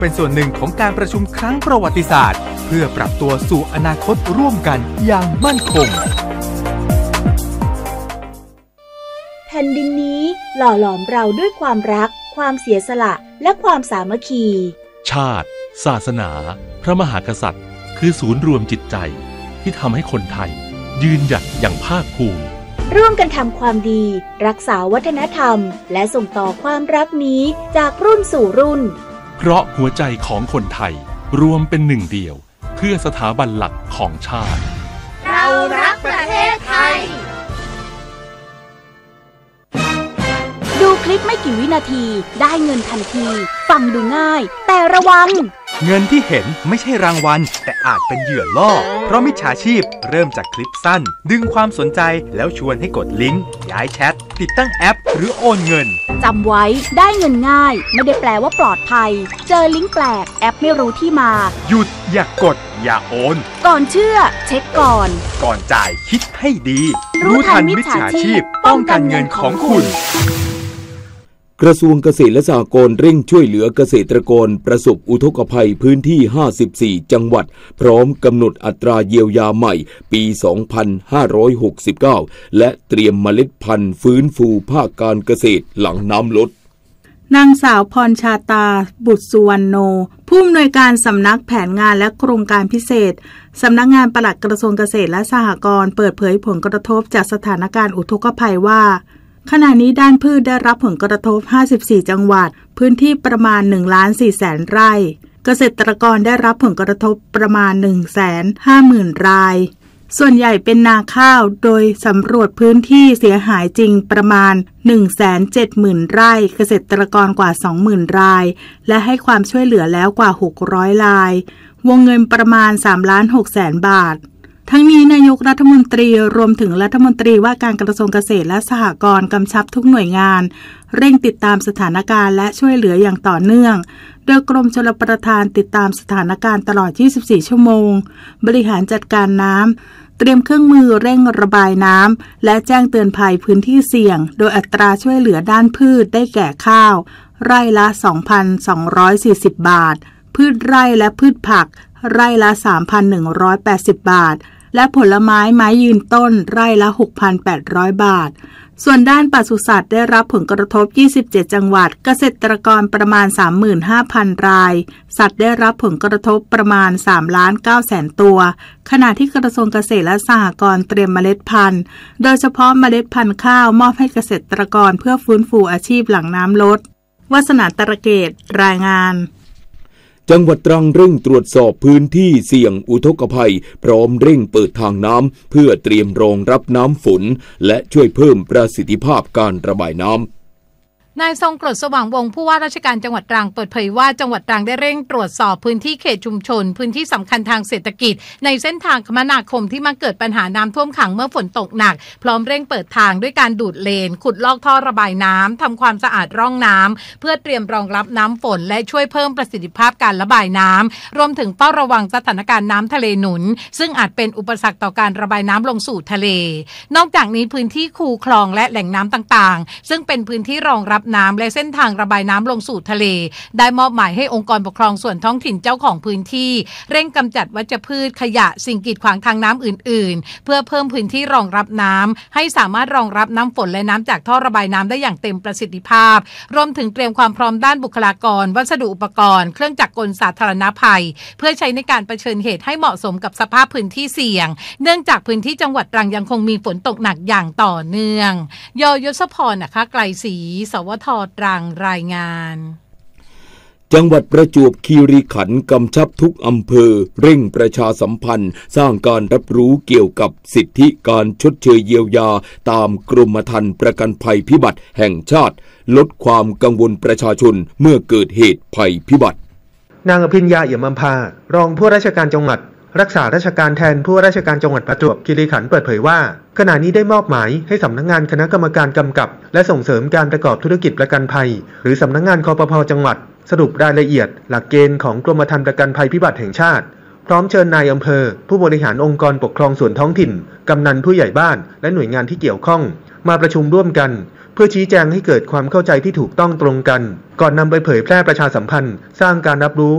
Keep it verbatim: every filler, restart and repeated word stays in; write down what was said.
เป็นส่วนหนึ่งของการประชุมครั้งประวัติศาสตร์เพื่อปรับตัวสู่อนาคตร่วมกันอย่างมั่นคงแผ่นดินนี้หล่อหลอมเราด้วยความรักความเสียสละและความสามัคคีชาติศาสนาพระมหากษัตริย์คือศูนย์รวมจิตใจที่ทำให้คนไทยยืนหยัดอย่างภาคภูมิร่วมกันทำความดีรักษาวัฒนธรรมและส่งต่อความรักนี้จากรุ่นสู่รุ่นเพราะหัวใจของคนไทยรวมเป็นหนึ่งเดียวเพื่อสถาบันหลักของชาติเรารักประเทศไทยดูคลิปไม่กี่วินาทีได้เงินทันทีฟังดูง่ายแต่ระวังเงินที่เห็นไม่ใช่รางวัลแต่อาจเป็นเหยื่อล่อเพราะมิจฉาชีพเริ่มจากคลิปสั้นดึงความสนใจแล้วชวนให้กดลิงก์ย้ายแชทติดตั้งแอปหรือโอนเงินจำไว้ได้เงินง่ายไม่ได้แปลว่าปลอดภัยเจอลิงก์แปลกแอปไม่รู้ที่มาหยุดอย่ากดอย่าโอนก่อนเชื่อเช็คก่อนก่อนจ่ายคิดให้ดีรู้ทันมิจฉาชีพป้องกันเงินของคุณกระทรวงเกษตรและสหกรณ์เร่งช่วยเหลือเกษตรกรประสบอุทกภัยพื้นที่ห้าสิบสี่จังหวัดพร้อมกำหนดอัตราเยียวยาใหม่ปีสองพันห้าร้อยหกสิบเก้าและเตรียมเมล็ดพันธุ์ฟื้นฟูภาคการเกษตรหลังน้ำลดนางสาวพรชาตาบุตรสุวรรณโนผู้อำนวยการสำนักแผนงานและโครงการพิเศษสำนักงานปลัดกระทรวงเกษตรและสหกรณ์เปิดเผยผลกระทบจากสถานการณ์อุทกภัยว่าขณะนี้ด้านพืชได้รับผลกระทบห้าสิบสี่จังหวัดพื้นที่ประมาณ หนึ่งล้านสี่แสน ไร่เกษตรกรได้รับผลกระทบประมาณ หนึ่งแสนห้าหมื่น รายส่วนใหญ่เป็นนาข้าวโดยสำรวจพื้นที่เสียหายจริงประมาณ หนึ่งแสนเจ็ดหมื่น ไร่เกษตรกรกว่า สองหมื่น รายและให้ความช่วยเหลือแล้วกว่าหกร้อยรายวงเงินประมาณ สามล้านหกแสน บาททั้งนี้นายกรัฐมนตรีรวมถึงรัฐมนตรีว่าการกระทรวงเกษตรและสหกรณ์กำชับทุกหน่วยงานเร่งติดตามสถานการณ์และช่วยเหลืออย่างต่อเนื่องโดยกรมชลประทานติดตามสถานการณ์ตลอดยี่สิบสี่ชั่วโมงบริหารจัดการน้ำเตรียมเครื่องมือเร่งระบายน้ำและแจ้งเตือนภัยพื้นที่เสี่ยงโดยอัตราช่วยเหลือด้านพืชได้แก่ข้าวไร่ละ สองพันสองร้อยสี่สิบ บาทพืชไร่และพืชผักไร่ละ สามพันหนึ่งร้อยแปดสิบ บาทและผลไม้ไม้ยืนต้นไร่ละ หกพันแปดร้อย บาทส่วนด้านปศุสัตว์ได้รับผลกระทบยี่สิบเจ็ดจังหวัดเกษตรกรประมาณ สามหมื่นห้าพัน รายสัตว์ได้รับผลกระทบประมาณ สามล้านเก้าแสน ตัวขณะที่กระทรวงเกษตรและสหกรณ์เตรียมเมล็ดพันธุ์โดยเฉพาะเมล็ดพันธุ์ข้าวมอบให้เกษตรกรเพื่อฟื้นฟูอาชีพหลังน้ำลดวาสนาตระเกตรายงานจังหวัดตรังเร่งตรวจสอบพื้นที่เสี่ยงอุทกภัยพร้อมเร่งเปิดทางน้ำเพื่อเตรียมรองรับน้ำฝนและช่วยเพิ่มประสิทธิภาพการระบายน้ำนายทรงกรดสว่างวงศ์ผู้ว่าราชการจังหวัดตรังเปิดเผยว่าจังหวัดตรังได้เร่งตรวจสอบพื้นที่เขตชุมชนพื้นที่สำคัญทางเศรษฐกิจในเส้นทางคมนาคมที่มาเกิดปัญหาน้ำท่วมขังเมื่อฝนตกหนักพร้อมเร่งเปิดทางด้วยการดูดเลนขุดลอกท่อระบายน้ำทำความสะอาดร่องน้ำเพื่อเตรียมรองรับน้ำฝนและช่วยเพิ่มประสิทธิภาพการระบายน้ำรวมถึงเฝ้าระวังสถานการณ์น้ำทะเลหนุนซึ่งอาจเป็นอุปสรรคต่อการระบายน้ำลงสู่ทะเลนอกจากนี้พื้นที่คูคลองและแหล่งน้ำต่างๆซึ่งเป็นพื้นที่รองรับน้ำและเส้นทางระบายน้ำลงสู่ทะเลได้มอบหมายให้องค์กรปกครองส่วนท้องถิ่นเจ้าของพื้นที่เร่งกำจัดวัชพืชขยะสิ่งกีดขวางทางน้ำอื่นๆเพื่อเพิ่มพื้นที่รองรับน้ำให้สามารถรองรับน้ำฝนและน้ำจากท่อระบายน้ำได้อย่างเต็มประสิทธิภาพรวมถึงเตรียมความพร้อมด้านบุคลากรวัสดุอุปกรณ์เครื่องจักรกลสาธารณภัยเพื่อใช้ในการเผชิญเหตุให้เหมาะสมกับสภาพพื้นที่เสี่ยงเนื่องจากพื้นที่จังหวัดตรังยังคงมีฝนตกหนักอย่างต่อเนื่องยยศพรนะคะไกลศรีสวทตรังรายงานจังหวัดประจวบคีรีขันธ์กำชับทุกอำเภอเร่งประชาสัมพันธ์สร้างการรับรู้เกี่ยวกับสิทธิการชดเชยเยียวยาตามกรมธรรม์ประกันภัยพิบัติแห่งชาติลดความกังวลประชาชนเมื่อเกิดเหตุภัยพิบัตินางอภิญญาเอี่ยมอำภารองผู้ราชการจังหวัดรักษาราชการแทนผู้ราชการจังหวัดประจวบคีรีขันธ์เปิดเผยว่าขณะนี้ได้มอบหมายให้สำนักงานคณะกรรมการกำกับและส่งเสริมการประกอบธุรกิจประกันภัยหรือสำนักงานคปภ.จังหวัดสรุปรายละเอียดหลักเกณฑ์ของกรมธรรม์ประกันภัยพิบัติแห่งชาติพร้อมเชิญนายอำเภอผู้บริหารองค์กรปกครองส่วนท้องถิ่นกำนันผู้ใหญ่บ้านและหน่วยงานที่เกี่ยวข้องมาประชุมร่วมกันเพื่อชี้แจงให้เกิดความเข้าใจที่ถูกต้องตรงกันก่อนนำไปเผยแพร่ประชาสัมพันธ์สร้างการรับรู้